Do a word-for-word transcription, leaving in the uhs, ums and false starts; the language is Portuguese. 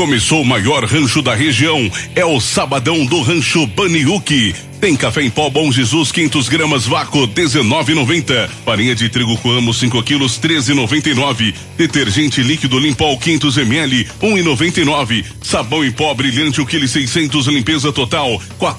Começou o maior rancho da região. É o Sabadão do Rancho Baniuki. Tem café em pó Bom Jesus quinhentas gramas vácuo dezenove e noventa. Farinha de trigo Coamo cinco quilos treze e noventa e nove. Detergente líquido Limpol quinhentos mililitros um e noventa e nove. Sabão em pó brilhante um quilo e seiscentos limpeza total quatro